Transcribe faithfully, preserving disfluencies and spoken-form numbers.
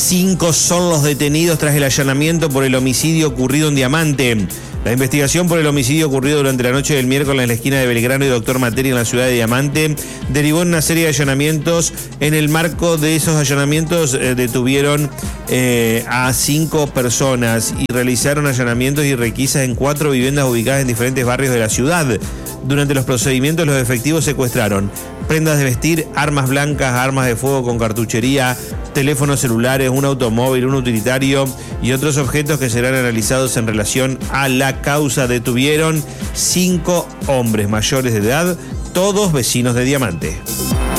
Cinco son los detenidos tras el allanamiento por el homicidio ocurrido en Diamante. La investigación por el homicidio ocurrido durante la noche del miércoles en la esquina de Belgrano y Doctor Materia en la ciudad de Diamante derivó en una serie de allanamientos. En el marco de esos allanamientos eh, detuvieron eh, a cinco personas y realizaron allanamientos y requisas en cuatro viviendas ubicadas en diferentes barrios de la ciudad. Durante los procedimientos los efectivos secuestraron prendas de vestir, armas blancas, armas de fuego con cartuchería, teléfonos celulares, un automóvil, un utilitario y otros objetos que serán analizados en relación a la causa. Detuvieron cinco hombres mayores de edad, todos vecinos de Diamante.